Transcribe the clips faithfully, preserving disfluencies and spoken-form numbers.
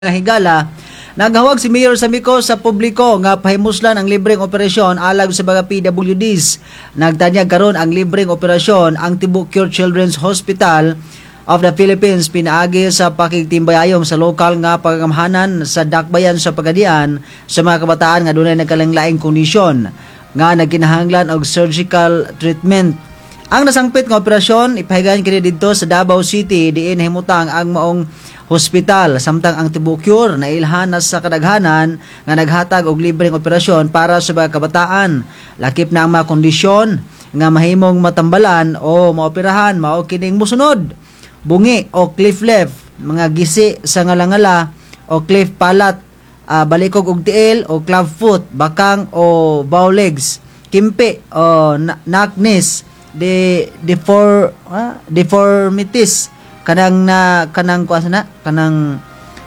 nga higala, naghawag si Mayor Samico sa publiko nga pahimuslan ang libreng operasyon alag sa mga P W Ds. Nagtanyag karon ang libreng operasyon ang Tibok Cure Children's Hospital of the Philippines pinaagi sa pakigtimbayayong sa lokal nga pagamhanan sa dakbayan sa Pagadian sa mga kabataan nga dunay nagkalanglaing kondisyon nga nagkinahanglan og surgical treatment. Ang nasangpit nga operasyon ipahigayon kini didto sa Davao City diin himutang ang maong hospital samtang ang Tibok Cure na ilhan sa kadaghanan nga naghatag og libreng operasyon para sa mga kabataan. Lakip na ang mga kondisyon nga mahimong matambalan o maoperahan mao kining mosunod: bungi o cliff left, mga gisi sa ngalangala o cliff palat, uh, balikog og tiil o club foot, bakang o bow legs, kimpi o knockness, de defor uh, deformities kanang na kanang kuasa na kanang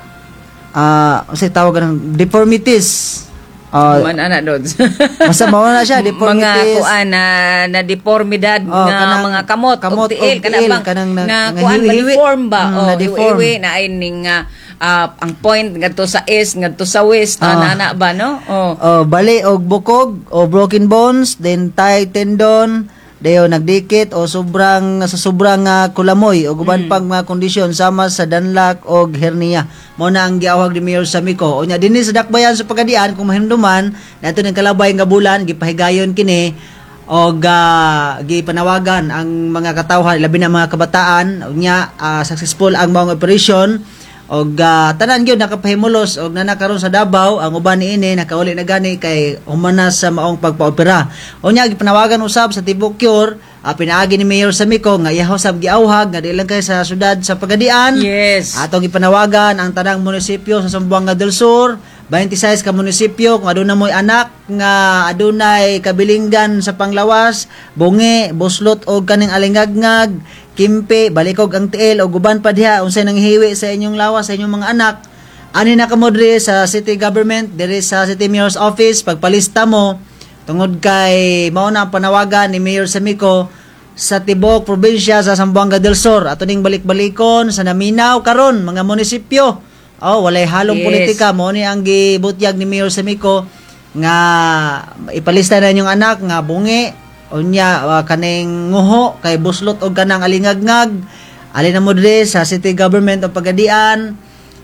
ah uh, say tawag kanang deformities uh, man ana dod basta mao na siya deformities mga kuan na na deformidad oh, nga kanang, mga kamot, kamot og tiil kanang bang kanang na, nga nga kuan ba deform ba mm, o na deform. iwi na ay ning uh, uh, ang point ngadto sa east ngadto sa west oh. ana ana ba no oh oh bali og bukog o broken bones, then tie tendon dayo nagdikit o sobrang sa sobrang uh, kulamoy o guban mm. pang mga kondisyon sama sa danlak o hernia. Mao na ang giawhag ni Mayor Samico. Unya dinhi sa dakbayan sa Pagadian kung mahinumduman nato ning kalabay nga bulan gipahigayon kini og uh, gipanawagan ang mga katawhan labi na mga kabataan. Unya uh, successful ang mga operation og uh, tanan gyud nakapahimulos og nanakaron sa Davao. Ang uban niini nakauli na gani kay humanas sa maong pagpaopera. Unya gipanawagan usab sa Tibok Cure, uh, pinaagi ni Mayor Samico nga iyaw sab giawhag nga dili lang kay sa syudad sa Pagadian. yes Atong gipanawagan ang tanang munisipyo sa Zamboanga del Sur, twenty-six ka munisipyo kung aduna moy anak nga adunay kabilinggan sa panglawas, bungi, buslot o kaning alingagngag, kimpi, balikog ang tiil o guban pa diha unsay nanghiwi sa inyong lawas sa inyong mga anak, ani na kamo diri sa city government, diri sa city mayor's office, pagpalista mo tungod kay mao na ang panawagan ni Mayor Samico sa Tibok probinsya sa Zamboanga del Sur. Ato ning balik-balikon sa naminaw karon mga munisipyo. Oh, walay halong yes. politika, mo ni ang gibutyag ni Mayor Samico nga ipalista na inyong anak nga bungi unya uh, kaning nguho kay buslot og kanang alingagngag, ali na mo diri sa city government o Pagadian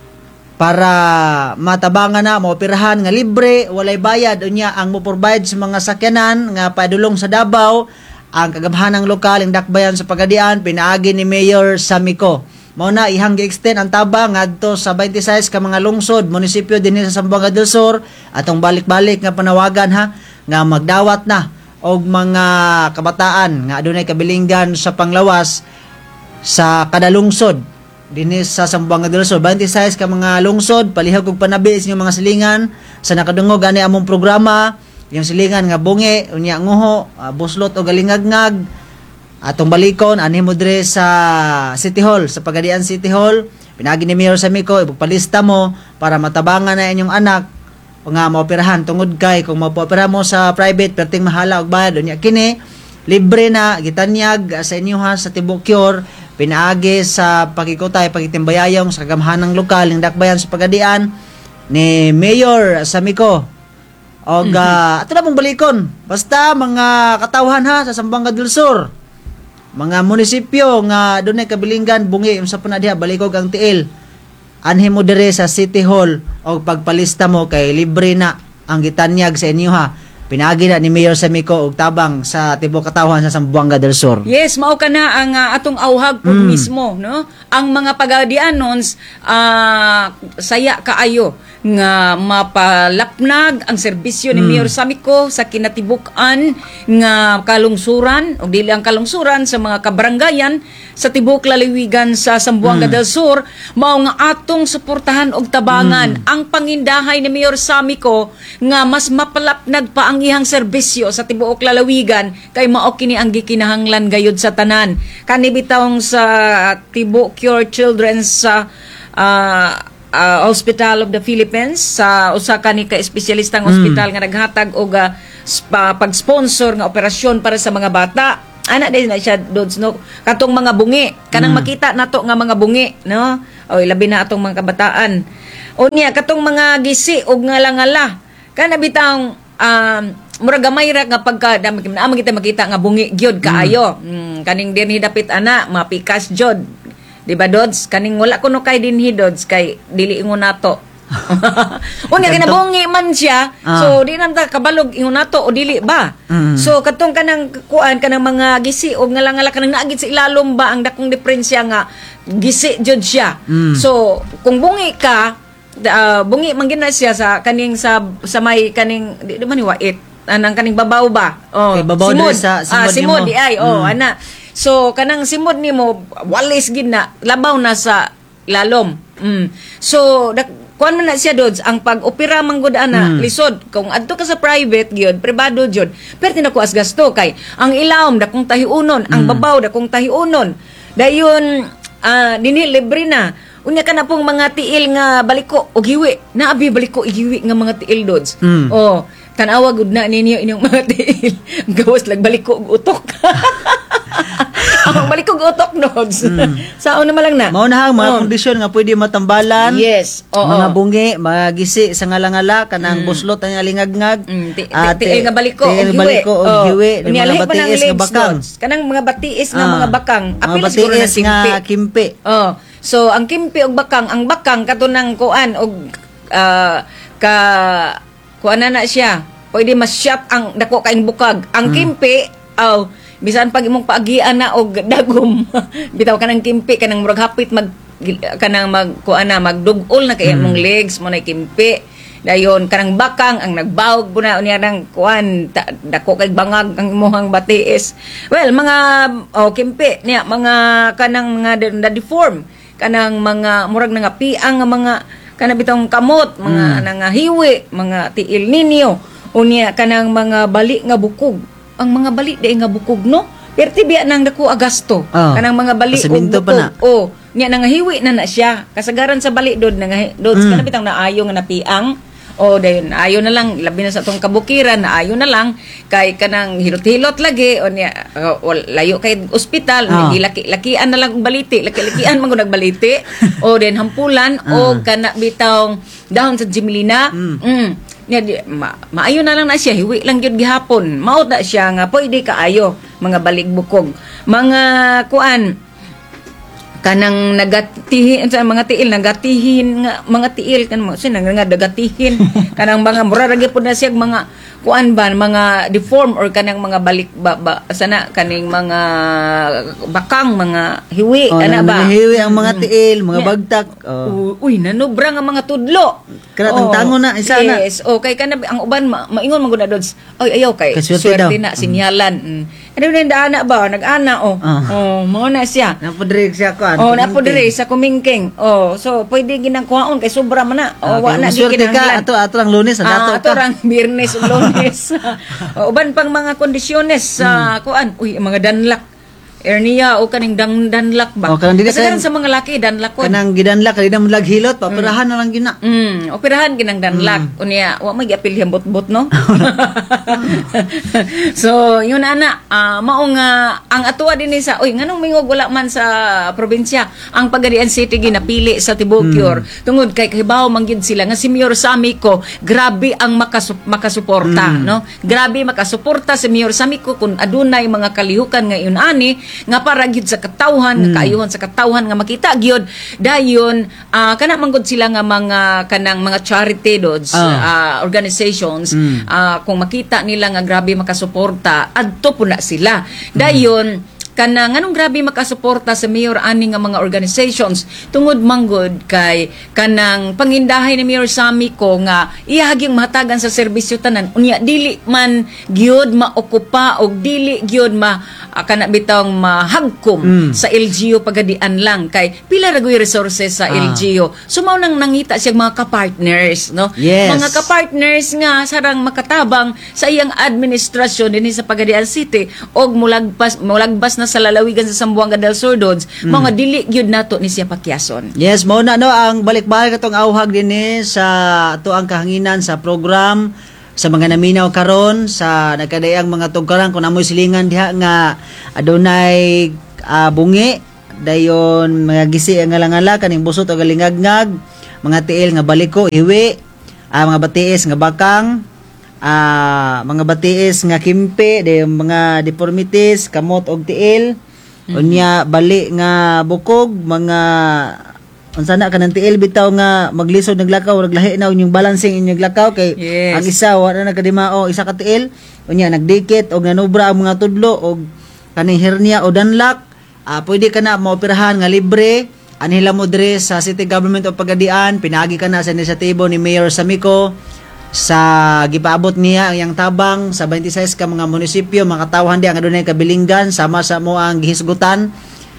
para matabangan na maoperahan nga libre, walay bayad. Unya ang mo provide sa mga sakyanan nga padulong sa Davao ang kagamhanang lokal ang dakbayan sa Pagadian pinaagi ni Mayor Samico. Mao na ihang gi-extend ang tabang ngadto sa twenty-six ka mga lungsod, munisipyo dinhi sa Zamboanga del Sur. Atong balik-balik nga panawagan ha nga magdawat na og mga kabataan nga adunay kabilinggan sa panglawas sa kada lungsod dinhi sa Zamboanga del Sur. twenty-six ka mga lungsod, palihog og panabi sa inyong mga silingan sa nakadungog ani among programa, yung silingan nga bungi, unya nguho, uh, buslot o galingagngag. Atong balikon ani mo dire sa City Hall, sa Pagadian City Hall, pinagi ni Mayor Samico ipagpalista mo para matabangan na inyong anak o nga maoperahan tungod kay kung maopera mo sa private perting mahala og bayad unya kini libre na gitanyag sa inyoha sa Tibok Cure pinaagi sa pakikutay pagitimbayayong sa kagamhanang lokal ng dakbayan sa Pagadian ni Mayor Samico. Og mm-hmm. uh, ato na mong balikon basta mga katawhan ha sa Zamboanga del Sur, mga munisipyo nga dunay kabilinggan bungi unsa pa na diha balikog ang tiil, anhi mo dire sa City Hall o pagpalista mo kay libre na ang gitanyag sa inyo ha. Pinaagi na ni Mayor Samico og tabang sa Tibok Katawhan sa Zamboanga del Sur. Yes, mao kana ang uh, atong awhag po mm. mismo, no? Ang mga Pagadianons uh, saya kaayo nga mapalapnag ang serbisyo ni mm. Mayor Samico sa kinatibuk-an nga kalungsuran o dili ang kalungsuran sa mga kabaranggayan sa Tibok Lalawigan sa Zamboanga mm. del Sur. Mao nga atong suportahan og tabangan mm. ang pangindahay ni Mayor Samico nga mas mapalapnag pa ang ihang serbisyo sa tibuok lalawigan kay mao kini ang gikinahanglan gayud sa tanan. Kani bitawng sa Tibok Cure Children's uh, uh, uh, Hospital of the Philippines sa usa ka ni ka espesyalistang mm. ospital nga naghatag og uh, spa, pag-sponsor nga operasyon para sa mga bata. Ana din na siya dods no katong mga bungi kanang mm. makita nato nga mga bungi no O labi na atong mga kabataan. Unya katong mga gisi og ngala-ngala. Kana bitang um, murag gamay ra nga pagka dami kita makita nga bungi gyud kaayo. Mm. Mm, kaning dinhi dapit ana mapikas jud. Di ba Dods? Kaning wala kuno kay dinhi Dods kay dili ingon nato. Unya kinabungi man siya. Ah. So di nang ta kabalog ingon nato o dili ba? Mm. So katong kanang kuan kanang mga gisi og ngala-ngala kanang naagid sa ilalom ba ang dakong diferensya nga gisi jud siya. Mm. So kung bungi ka uh, bungi man gina siya sa kaning sa sa may kaning di, di man ni wait anang kaning babaw ba oh Okay, babaw simod diri sa simod ah, simod nimo. di ay oh Mm. ana so kanang simod nimo walis gid na labaw na sa lalom mm. So dak kuan man na siya Dods ang pag-opera man gud ana Mm. lisod kung adto ka sa private gyud pribado jud perti na ko as gasto kay ang ilawom dakong tahiunon ang Mm. babaw dakong tahiunon dayon ah dinhi libre na. Unya ka na pong mga tiil nga baliko o giwi. Naabi baliko igiwi nga mga tiil Dods. Mm. Oh, tanawa gud na ninyo inyong mga tiil. Gawas lang baliko og utok. Ang baliko og utok Dods. Mm. Sao naman lang na. Mao na ang mga Oh. kondisyon nga pwede matambalan. Yes. Oo. Mga bungi, mga gisi sa ngala-ngala kanang Mm. buslot ang alingagngag. Mm, ti, ti, ah, tiil nga baliko tiil og giwi. baliko og Oh. giwi, di Unya, mga lahi pa ng batiis nga legs, bakang. Dods. Kanang mga batiis nga Ah, mga bakang. mga Apil siguro na batiis nga simpi. kimpi. Oh. So ang kimpi og bakang, ang bakang katunang kuan og ah, ka kuan na na siya. Pwede mas-shot ang dako kaing bukag. Ang Hmm. kimpi, aw, bisan pag imong paagian na og dagom. Bitaw ka ng kimpi kanang murag hapit mag kanang mag kuan na magdugol na kay imong legs mo na kimpi. Dayon kanang bakang ang nagbawog buna unya nang kuan ta, dako kay bangag ang imong batiis. Well, mga oh, kimpi niya mga kanang mga na deform kanang mga murag nga piang nga mga kana bitong kamot mga Mm. nanga hiwi mga tiil ninyo unya kanang mga bali nga bukog ang mga bali dai nga bukog no perti biya nang dako agasto Oh, kanang mga bali og pasaminto pa bukog na. oh nya nanga hiwi na na siya kasagaran sa bali dod nanga dod Mm. kana bitang naayo nga napiang o dayon ayo na lang labi na sa tong kabukiran na ayo na lang kay kanang hilot-hilot lagi o niya uh, wal- layo kay ospital Ah. gilaki-lakian na lang og baliti laki-lakian man gud nagbaliti o den hampulan o Ah. kana bitawng dahon sa Jimelina Mm. mm. Niya, di, ma, maayo na lang na siya hiwi lang gyud gihapon mao na siya nga pwede kaayo mga baligbukog mga kuan kanang nagatihin sa mga tiil nagatihin nga mga tiil kan mo sino nga nagatihin kanang mga mura ra gyud na siya mga kuan ba mga deform or kanang mga balik ba, ba sana kaning mga bakang mga hiwi Oh, ana ba nangihiwi ang mga Mm. tiil, mga Yeah. bagtak. Oh. U- Uy, nanubra nga mga tudlo. Kana tangtango na, isa na. Yes, o kay kana ang uban ma, maingon man gud na Dods. Ay ayaw kay Kaswerte swerte daw. na sinyalan. Mm. Ano na yung ana ba? Nag-ana o. Ah. Oh, mo na siya. Napodreg siya kuan. Oh, napo dire sa kumingking. Oh, so pwede ginang kuhaon kay sobra man na. Ah, Oh, wa kay na maswerte ka gikinahanglan. ato ato ang Lunes ang dato Ah, ato ka. rang Biyernes ug Lunes. O, uban pang mga kondisyones sa Hmm. kuan. Uy, mga danlak. Ernia o kaning dang danlak ba? Oh, kanang dili Kasagaran kay- sa mga laki danlakon. Kanang gidanla kanina mo laghilot, papirahan na lang gina. Mm, operahan ginang danlak. Unya, wa may giapil hambot-bot no. So, yun ana, ah, mao nga ang atuwa dinhi sa oy nganong mingog wala man sa probinsya ang Pagadian City ginapili sa Tibucure. Tungod kay kahibaw man gyud sila nga si Mayor Samico, grabe ang makasup- makasuporta, Mm. no? Grabe makasuporta si Mayor Samico kung adunay mga kalihukan nga yun ani nga para gyud sa katawhan, Mm. nga kaayuhan sa katawhan nga makita gyud dayon ah, kana man gud sila nga mga kanang mga charity Dods Ah. ah, organizations Mm. ah, kung makita nila nga grabe makasuporta adto po na sila dayon kanang anong grabe makasuporta sa mayor ani nga mga organizations tungod manggod kay kanang pangindahay ni Mayor Samico nga ihagyang mahatagan sa serbisyo tanan unya dili man gyud maokupa og dili gyud ma ah, kana bitawng mahagkom Mm. sa L G U Pagadian lang kay pila ra gyud resources sa Ah. L G U so mao nang nangita siya mga ka-partners no Yes. mga ka-partners nga sarang makatabang sa iyang administrasyon dinhi sa Pagadian City og mulagpas mulagbas na sa lalawigan sa Zamboanga del Sur Dods Mm. mga dili gyud nato ni siya pakyason. Yes, mao na no ang balik-balik atong awhag dinhi sa ato ang kahanginan sa program sa mga naminaw karon sa nagkadayang mga tugkaran kung amoy silingan diha nga adunay ah, bungi dayon mga gisi ang ngalangala kaning busot o galingagngag, mga tiil nga baliko iwi, ah, mga batiis nga bakang, ah, mga batiis nga kimpe, dayon mga deformities, kamot og tiil, unya bali nga bukog, mga unsa na kanang tiil bitaw nga maglisod naglakaw naglahi na unyong balancing inyong lakaw kay Yes. ang isa wala na kadimao isa ka tiil unya nagdikit og nanubra ang mga tudlo og kaning hernia o danlak, ah, pwede ka na maoperahan nga libre anila mo dire sa City Government of Pagadian, pinagi ka na sa inisyatibo ni Mayor Samico sa gipaabot niya ang yang tabang sa twenty-six ka mga munisipyo makatawhan di ang adunay kabilinggan sama sa mo ang gihisgutan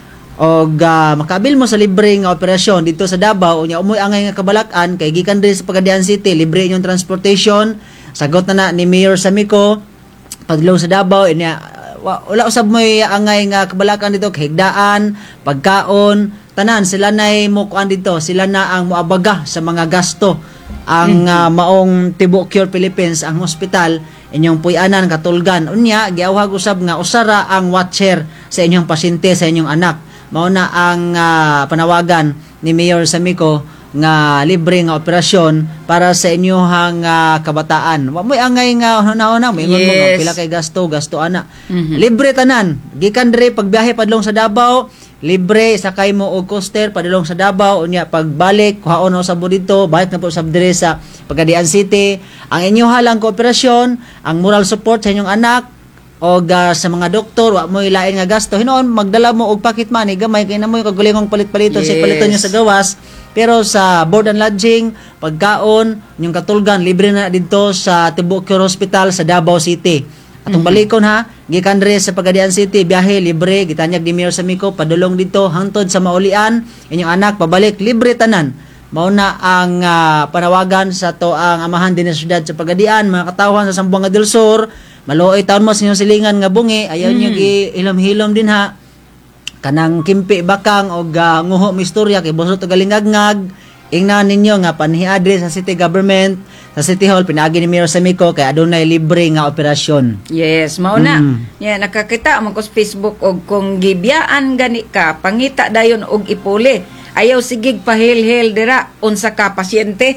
og uh, makabil mo sa libre nga operasyon dito sa Davao unya umoy angay nga kabalakan kay gikan diri sa Pagadian City libre inyong transportation sagot na na ni Mayor Samico padulong sa Davao inya uh, wala usab moy angay nga kabalakan dito kahigdaan pagkaon tanan sila nay mo kuan dito sila na ang moabaga sa mga gasto ang uh, maong Tibo Cure Philippines ang hospital inyong puy-anan katulgan unya giawhag usab nga usara ang watcher sa inyong pasyente sa inyong anak mao na ang uh, panawagan ni Mayor Samico nga libre nga operasyon para sa inyohang uh, kabataan. Wa mo'y angay nga una-una, moingon mo nga Yes. pila kay gasto, gasto ana. Mhm. Libre tanan. Gikan diri pagbiyahe padulong sa Davao, libre sakay mo og coaster padulong sa Davao unya pagbalik kuhaon sa dito, balik na po sa dire sa Pagadian City. Ang inyoha lang kooperasyon, ang moral support sa inyong anak, o uh, sa mga doktor wa mo ilain nga gasto hinon magdala mo og pocket money gamay kay na mo kagulingong palit-paliton sa Yes. paliton niyo sa gawas pero sa board and lodging pagkaon yung katulgan libre na dito sa Tibo Cure Hospital sa Davao City atong balikon ha gikan diri sa Pagadian City biyahe libre gitanyag ni Mayor Samico padulong dito hangtod sa Maulian inyong anak pabalik libre tanan mao na ang uh, panawagan sa to ang amahan din sa syudad sa Pagadian mga katawhan sa Zamboanga del Sur maluoy taon mo sa inyong silingan nga bungi ayaw mm. nyo gihilom-hilom din ha kanang kimpi bakang o uh, nguho mo istorya kay busot o galingagngag ingnan ninyo nga panhiadre sa City Government sa City Hall pinagi ni Mayor Samico kay adunay libre nga operasyon. Yes, mao na. Mm. Yeah, nakakita mo ko sa Facebook og kung gibiyaan gani ka, pangita dayon og ipuli. Ayaw sigig pahil-hil dira unsa ka pasyente.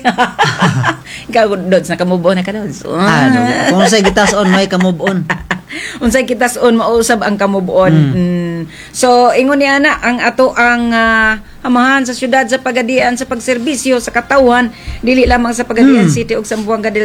Ikaw doon sa kamubon na ka doon. So, Ano, kung sa gitason may ka-move on. unsay kitas-on mausab ang kamubon. Mm. Mm. So ingon niya na ang ato ang ah, amahan sa syudad sa Pagadian sa pagserbisyo sa katawhan dili lamang sa Pagadian Mm. City ug Zamboanga del